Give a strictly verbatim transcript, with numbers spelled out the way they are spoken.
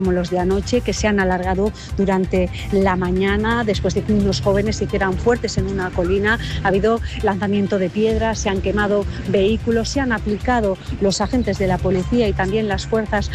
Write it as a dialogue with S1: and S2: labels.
S1: como los de anoche, que se han alargado durante la mañana después de que unos jóvenes se hicieran fuertes en una colina. Ha habido lanzamiento de piedras, se han quemado vehículos, se han aplicado los agentes de la policía y también las fuerzas